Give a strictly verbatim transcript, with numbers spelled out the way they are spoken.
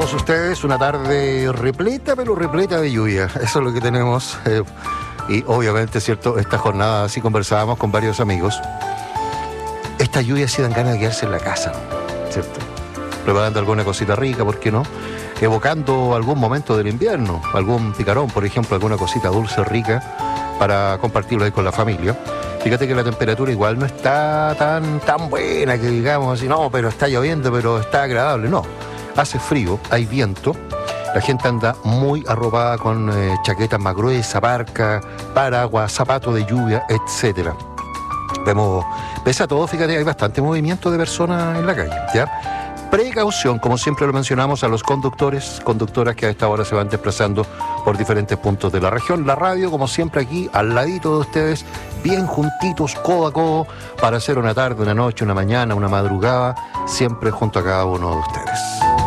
todos ustedes, una tarde repleta, pero repleta de lluvia. Eso es lo que tenemos. Eh, y obviamente, ¿cierto? Esta jornada, así conversábamos con varios amigos. Esta lluvia sí dan ganas de quedarse en la casa, ¿cierto? Preparando alguna cosita rica, ¿por qué no? Evocando algún momento del invierno, algún picarón, por ejemplo, alguna cosita dulce, rica, para compartirlo ahí con la familia. Fíjate que la temperatura igual no está tan, tan buena que digamos así, no, pero está lloviendo, pero está agradable. No, hace frío, hay viento, la gente anda muy arropada con eh, chaquetas más gruesas, parca, paraguas, zapatos de lluvia, etcétera. Vemos, pese a todo, fíjate, hay bastante movimiento de personas en la calle, ¿ya? Precaución, como siempre lo mencionamos, a los conductores, conductoras que a esta hora se van desplazando por diferentes puntos de la región. La radio, como siempre, aquí al ladito de ustedes, bien juntitos, codo a codo, para hacer una tarde, una noche, una mañana, una madrugada, siempre junto a cada uno de ustedes.